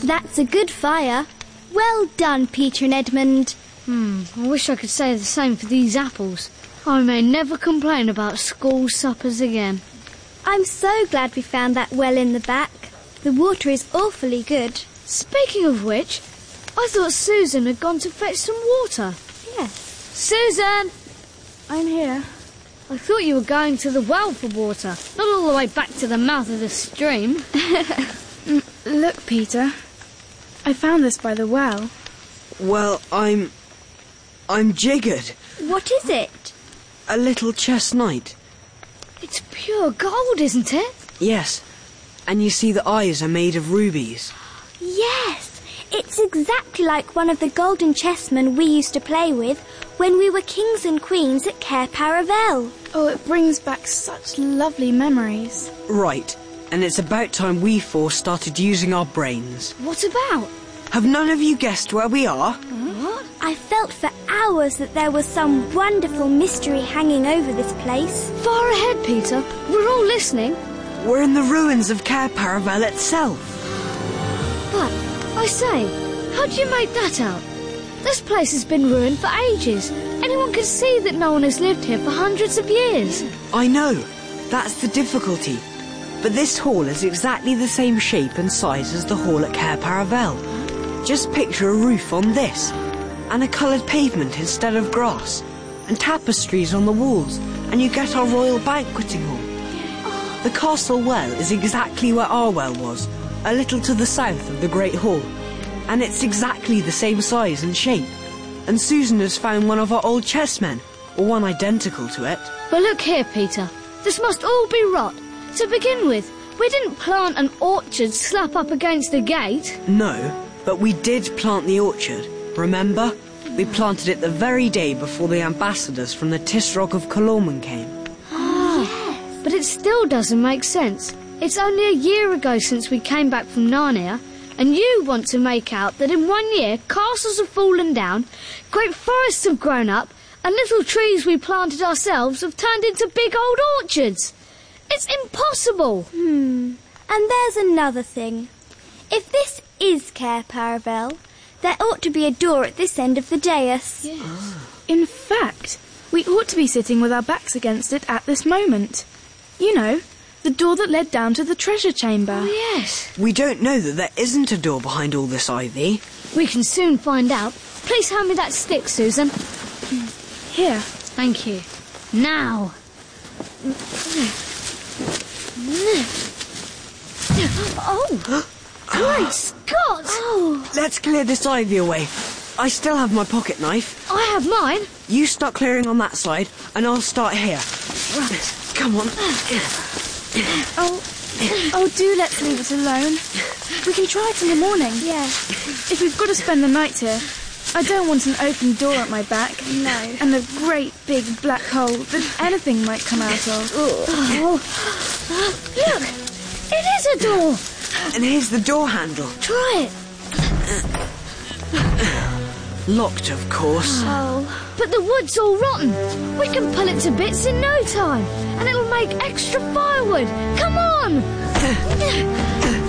That's a good fire. Well done, Peter and Edmund. I wish I could say the same for these apples. I may never complain about school suppers again. I'm so glad we found that well in the back. The water is awfully good. Speaking of which, I thought Susan had gone to fetch some water. Yes. Susan! I'm here. I thought you were going to the well for water, not all the way back to the mouth of the stream. Look, Peter. I found this by the well. Well, I'm jiggered. What is it? A little chestnut. It's pure gold, isn't it? Yes. And you see the eyes are made of rubies. Yes, it's exactly like one of the golden chessmen we used to play with when we were kings and queens at Cair Paravel. Oh, it brings back such lovely memories. Right. And it's about time we four started using our brains. What about? Have none of you guessed where we are? What? I felt for hours that there was some wonderful mystery hanging over this place. Far ahead, Peter. We're all listening. We're in the ruins of Cair Paravel itself. But, I say, how do you make that out? This place has been ruined for ages. Anyone can see that no one has lived here for hundreds of years. I know. That's the difficulty. But this hall is exactly the same shape and size as the hall at Cair Paravel. Just picture a roof on this, and a coloured pavement instead of grass, and tapestries on the walls, and you get our royal banqueting hall. The castle well is exactly where our well was, a little to the south of the Great Hall, and it's exactly the same size and shape. And Susan has found one of our old chessmen, or one identical to it. But look here, Peter. This must all be rot. To begin with, we didn't plant an orchard slap up against the gate. No, but we did plant the orchard. Remember? We planted it the very day before the ambassadors from the Tisroc of Colorman came. But it still doesn't make sense. It's only a year ago since we came back from Narnia, and you want to make out that in 1 year castles have fallen down, great forests have grown up, and little trees we planted ourselves have turned into big old orchards. It's impossible. And there's another thing. If this is Cair Paravel, there ought to be a door at this end of the dais. Yes. In fact, we ought to be sitting with our backs against it at this moment. You know, the door that led down to the treasure chamber. Oh, yes. We don't know that there isn't a door behind all this ivy. We can soon find out. Please hand me that stick, Susan. Here. Thank you. Now. Oh! Great Scott! Oh! Let's clear this ivy away. I still have my pocket knife. I have mine. You start clearing on that side, and I'll start here. Come on. Oh, do let's leave it alone. We can try it in the morning. Yeah. If we've got to spend the night here, I don't want an open door at my back. No. And a great big black hole that anything might come out of. Oh. Look! It is a door! And here's the door handle. Try it. Locked, of course. Oh. But the wood's all rotten. We can pull it to bits in no time, and it'll make extra firewood. Come on!